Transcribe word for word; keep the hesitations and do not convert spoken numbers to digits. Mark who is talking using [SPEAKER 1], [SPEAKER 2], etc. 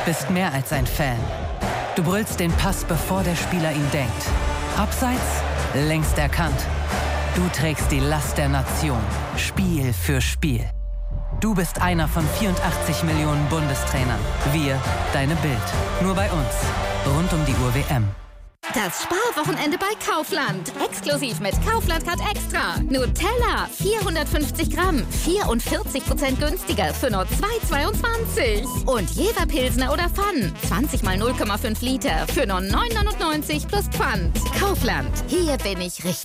[SPEAKER 1] bist mehr als ein Fan. Du brüllst den Pass, bevor der Spieler ihn denkt. Abseits, längst erkannt. Du trägst die Last der Nation, Spiel für Spiel. Du bist einer von vierundachtzig Millionen Bundestrainern. Wir, deine Bild. Nur bei uns. Rund um die Uhr W M.
[SPEAKER 2] Das Sparwochenende bei Kaufland. Exklusiv mit Kaufland Card Extra. Nutella, vierhundertfünfzig Gramm, vierundvierzig Prozent günstiger für nur zwei Euro zweiundzwanzig. Und Jever Pilsner oder Pfann, zwanzig mal null Komma fünf Liter für nur neun Euro neunundneunzig plus Pfand. Kaufland, hier bin ich richtig.